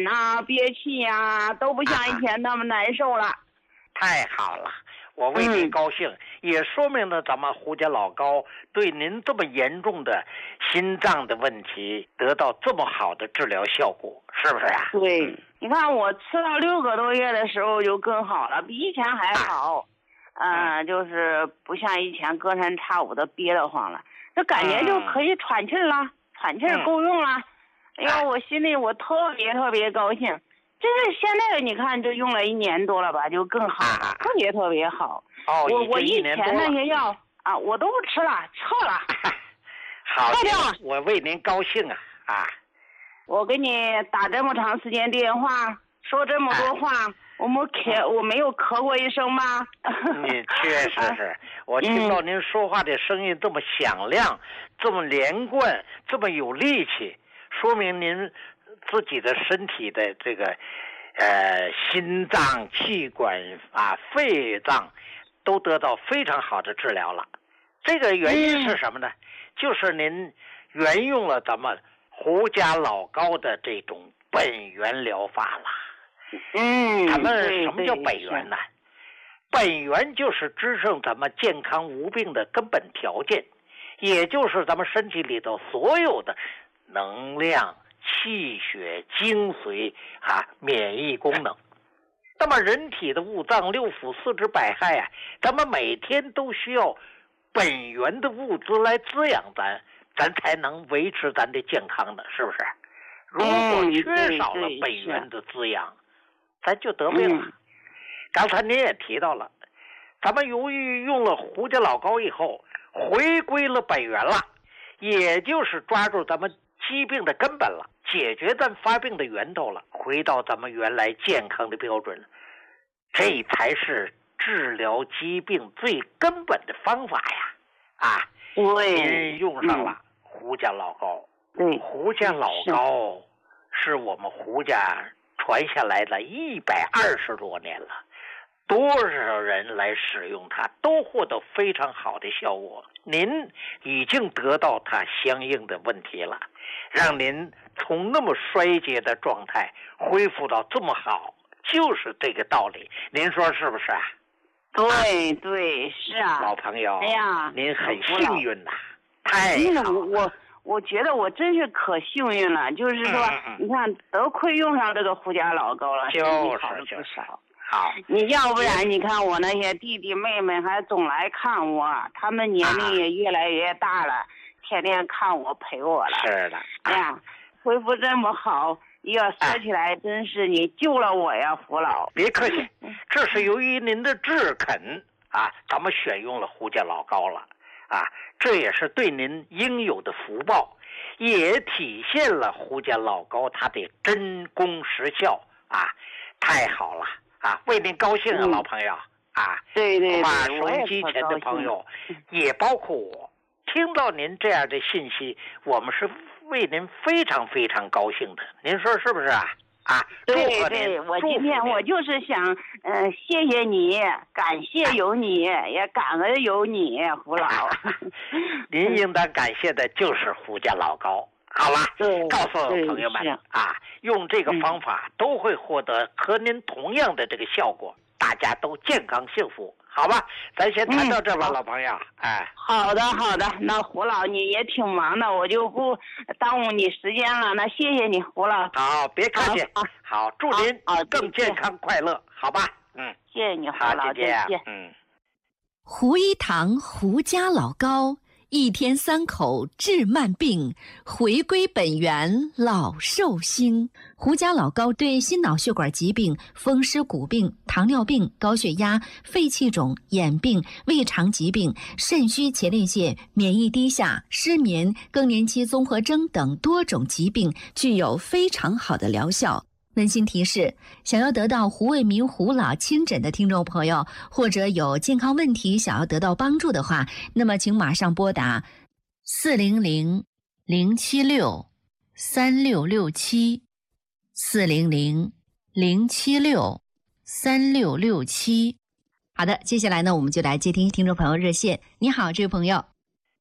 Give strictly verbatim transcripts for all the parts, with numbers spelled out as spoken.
呐、憋气呀、都不像以前那么难受了。 太好了，我为您高兴，嗯、也说明了咱们胡家老高对您这么严重的心脏的问题得到这么好的治疗效果，是不是啊？ 对，你看我吃了六个多月的时候就更好了，比以前还好。嗯、啊呃，就是不像以前隔三差五的憋得慌了，这感觉就可以喘气了，嗯、喘气够用了。哎呦，我心里我特别特别高兴。就是现在你看，就用了一年多了吧，就更好了，啊、特别特别好。 哦， 我我以前那些药啊，我都不吃了，撤了。 好，我为您高兴啊啊！ 我给你打这么长时间电话，说这么多话，啊、我没咳，我没有咳过一声吗？ 你确实是，我听到您说话的声音这么响亮，嗯、这么连贯，这么有力气，说明您自己的身体的这个呃心脏、气管啊、肺脏都得到非常好的治疗了。这个原因是什么呢？嗯、就是您沿用了咱们胡家老高的这种本源疗法了。 嗯， 咱们什么叫本源呢？本源就是支撑咱们健康无病的根本条件，也就是咱们身体里头所有的能量、气血、精髓啊，免疫功能。那么人体的五脏六腑、四肢百骸啊，咱们每天都需要本源的物资来滋养咱，咱才能维持咱的健康的，是不是？如果缺少了本源的滋养，嗯、咱就得病了。嗯、刚才您也提到了，咱们由于用了胡家老高以后，回归了本源了，也就是抓住咱们疾病的根本了，解决咱发病的源头了，回到咱们原来健康的标准了，这才是治疗疾病最根本的方法呀！啊，您用上了胡家老高， 对， 胡家老高是我们胡家传下来了一百二十多年了，多少人来使用它都获得非常好的效果。您已经得到它相应的问题了，让您从那么衰竭的状态恢复到这么好，就是这个道理。您说是不是啊？ 对对，是啊， 老朋友， 哎呀， 您很幸运呐、啊，太好了。 我我觉得我真是可幸运了，就是说，嗯、你看，得亏用上这个胡家老高了， 就是好了不少。 好， 你要不然你看我那些弟弟妹妹还总来看我，他们年龄也越来越大了，啊、天天看我陪我了。 是的， 哎呀，恢复这么好，要说起来真是你救了我呀，胡老。 别客气，这是由于您的志肯啊，咱们选用了胡家老高了啊，这也是对您应有的福报，也体现了胡家老高他的真功实效啊，太好了。啊，为您高兴啊，嗯、老朋友啊！ 对对对， 把收音机前的朋友，也包括我，听到您这样的信息，我们是为您非常非常高兴的。您说是不是啊？啊， 对对，我今天我就是想，嗯、呃，谢谢你，感谢有你，也感恩有你，胡老。 您应当感谢的就是胡家老高。好了，告诉朋友们啊，用这个方法都会获得和您同样的这个效果，大家都健康幸福，好吧？咱先谈到这吧，嗯、老朋友。哎， 好的好的，那胡老你也挺忙的，我就不耽误你时间了。那谢谢你，胡老。 好，别客气。好，好祝您更健康快乐，好吧？嗯， 谢谢你，胡老， 再见。嗯， 胡一堂胡家老高。一天三口治慢病，回归本源老寿星。胡家老高对心脑血管疾病、风湿骨病、糖尿病、高血压、肺气肿、眼病、胃肠疾病、肾虚前列腺、免疫低下、失眠、更年期综合征等多种疾病具有非常好的疗效。温馨提示，想要得到胡卫民胡老亲诊的听众朋友，或者有健康问题想要得到帮助的话，那么请马上拨打四零零零七六三六六七四零零零七六三六六七。好的，接下来呢，我们就来接听听众朋友热线。你好，这位朋友。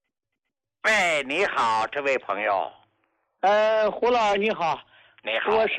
喂，你好，这位朋友。 呃，胡老你好。 你好。我是